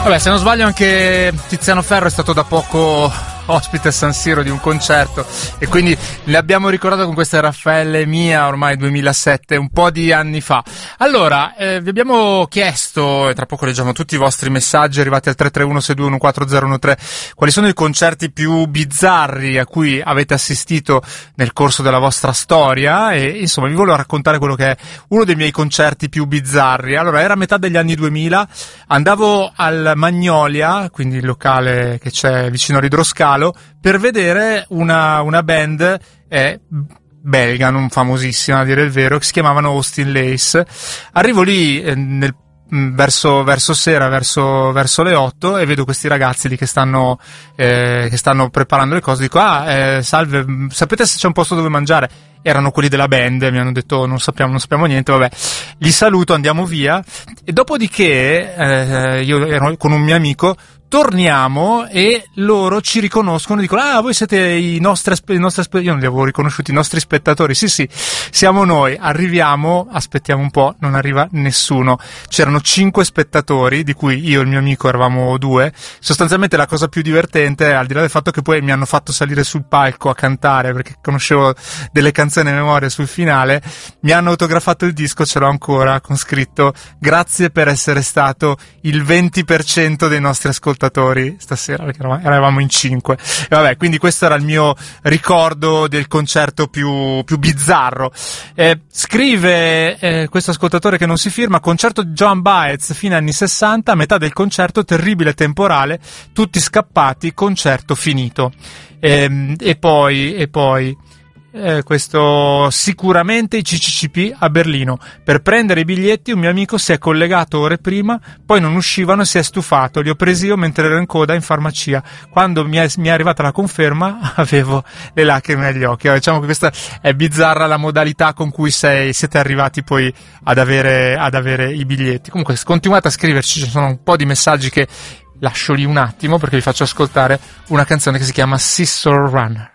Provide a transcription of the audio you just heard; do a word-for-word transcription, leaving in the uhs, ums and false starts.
Vabbè, se non sbaglio anche Tiziano Ferro è stato da poco ospite a San Siro di un concerto e quindi le abbiamo ricordato con questa Raffaele Mia ormai duemilasette, un po' di anni fa. Allora, eh, vi abbiamo chiesto, e tra poco leggiamo tutti i vostri messaggi arrivati al tre tre uno sei due uno quattro zero uno tre, quali sono i concerti più bizzarri a cui avete assistito nel corso della vostra storia, e insomma vi volevo raccontare quello che è uno dei miei concerti più bizzarri. Allora, era a metà degli anni duemila, andavo al Magnolia, quindi il locale che c'è vicino a Ridroscalo, per vedere una, una band eh, belga, non famosissima a dire il vero, che si chiamavano Austin Lace. Arrivo lì eh, nel, verso, verso sera, verso, verso le otto, e vedo questi ragazzi lì che stanno, eh, che stanno preparando le cose. Dico, ah, eh, salve, sapete se c'è un posto dove mangiare? Erano quelli della band, mi hanno detto non sappiamo, non sappiamo niente, vabbè, li saluto, andiamo via, e dopodiché eh, io ero con un mio amico, torniamo e loro ci riconoscono, dicono, ah, voi siete i nostri, i nostri, io non li avevo riconosciuti, i nostri spettatori, sì sì, siamo noi. Arriviamo, aspettiamo un po', non arriva nessuno, c'erano cinque spettatori, di cui io e il mio amico eravamo due. Sostanzialmente la cosa più divertente, al di là del fatto che poi mi hanno fatto salire sul palco a cantare, perché conoscevo delle canzoni a memoria sul finale, mi hanno autografato il disco, ce l'ho ancora, con scritto, grazie per essere stato il venti per cento dei nostri ascoltatori stasera, perché eravamo in cinque. E vabbè, quindi questo era il mio ricordo del concerto più, più bizzarro. Eh, scrive eh, questo ascoltatore che non si firma: concerto di Joan Baez, fine anni sessanta, a metà del concerto terribile temporale, tutti scappati, concerto finito. E, e poi, e poi Eh, questo sicuramente i C C C P a Berlino. Per prendere i biglietti un mio amico si è collegato ore prima, poi non uscivano e si è stufato. Li ho presi io mentre ero in coda in farmacia. Quando mi è, mi è arrivata la conferma avevo le lacrime agli occhi. Diciamo che questa è bizzarra la modalità con cui sei, siete arrivati poi ad avere, ad avere i biglietti. Comunque continuate a scriverci, ci sono un po' di messaggi che lascio lì un attimo perché vi faccio ascoltare una canzone che si chiama Sister Runner.